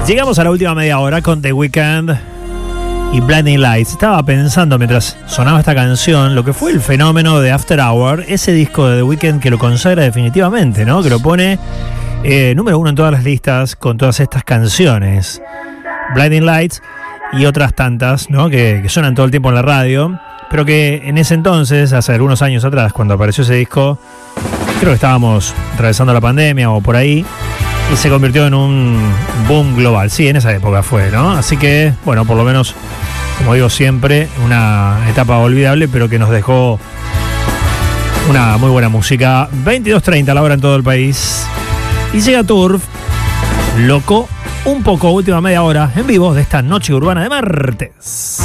Llegamos a la última media hora con The Weeknd y Blinding Lights. Estaba pensando mientras sonaba esta canción lo que fue el fenómeno de After Hour, ese disco de The Weeknd que lo consagra definitivamente, ¿no? Que lo pone número 1 en todas las listas con todas estas canciones. Blinding Lights y otras tantas, ¿no? Que suenan todo el tiempo en la radio, pero que en ese entonces, hace algunos años atrás, cuando apareció ese disco, creo que estábamos atravesando la pandemia o por ahí, y se convirtió en un boom global. Sí, en esa época fue, ¿no? Así que, bueno, por lo menos, como digo siempre, una etapa olvidable, pero que nos dejó una muy buena música. 22:30 la hora en todo el país. Y llega Turf, loco, un poco, última media hora, en vivo de esta noche urbana de martes.